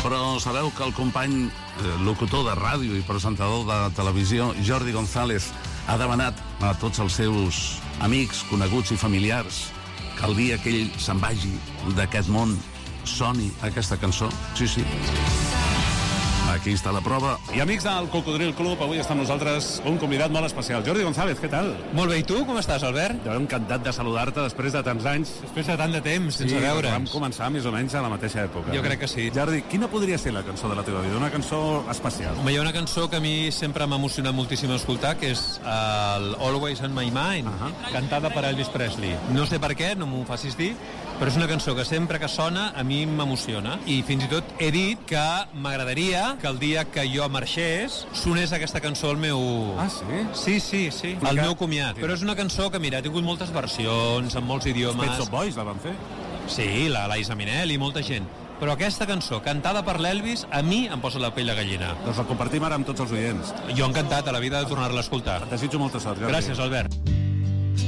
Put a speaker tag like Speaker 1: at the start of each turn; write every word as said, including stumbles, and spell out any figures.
Speaker 1: Però sabeu que el company eh, locutor de ràdio i presentador de televisió, Jordi González, ha demanat a tots els seus amics, coneguts i familiars que el dia que ell se'n vagi d'aquest món soni aquesta cançó? Sí, sí. Aquí està la prova. I amics del Cocodril Club, avui està amb nosaltres un convidat molt especial. Jordi González, què tal?
Speaker 2: Molt bé, i tu? Com estàs, Albert?
Speaker 1: Jo encantat de saludar-te després de tants anys.
Speaker 2: Després de tant de temps, sense
Speaker 1: sí,
Speaker 2: veure'ns.
Speaker 1: Vam començar més o menys a la mateixa època.
Speaker 2: Jo crec que sí.
Speaker 1: Jordi, quina podria ser la cançó de la teva vida? Una cançó especial.
Speaker 2: Home, hi ha una cançó que a mi sempre m'ha emocionat moltíssim escoltar, que és el Always on My Mind, uh-huh. cantada per Elvis Presley. No sé per què, no m'ho facis dir, però és una cançó que sempre que sona a mi m'emociona. I fins i tot he dit que m'agradaria que el dia que jo marxés sonés aquesta cançó al meu...
Speaker 1: Ah, sí?
Speaker 2: Sí, sí, sí, al meu comiat. Però és una cançó que, mira, ha tingut moltes versions, en molts idiomes.
Speaker 1: Els Pet Shop Boys la van fer?
Speaker 2: Sí, la Liza Minnelli i molta gent. Però aquesta cançó, cantada per l'Elvis, a mi em posa la pell de gallina.
Speaker 1: Doncs la compartim ara amb tots els oients.
Speaker 2: Jo encantat, a la vida de tornar-la a escoltar.
Speaker 1: Et desitjo molta sort, Jordi.
Speaker 2: Gràcies, Albert.